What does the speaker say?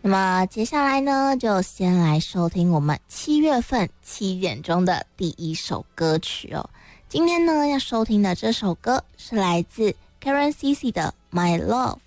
那么接下来呢，就先来收听我们7月份7点钟的第一首歌曲哦。今天呢要收听的这首歌是来自 Karen CC 的《My Love》。